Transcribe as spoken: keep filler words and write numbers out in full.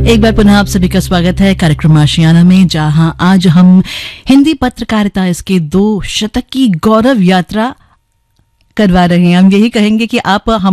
एक बार पुनः आप सभी का स्वागत है कार्यक्रम आशियाना में, जहां आज हम हिंदी पत्रकारिता इसके दो शतक की गौरव यात्रा करवा रहे हैं। हम यही कहेंगे कि आप हम